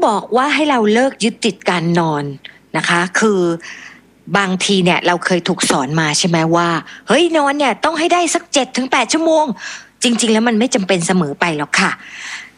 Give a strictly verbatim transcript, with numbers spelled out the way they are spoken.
บอกว่าให้เราเลิกยึดติดการนอนนะคะคือบางทีเนี่ยเราเคยถูกสอนมาใช่ไหมว่าเฮ้ยนอนเนี่ยต้องให้ได้สัก เจ็ดถึงแปด ชั่วโมงจริงๆแล้วมันไม่จำเป็นเสมอไปหรอกค่ะ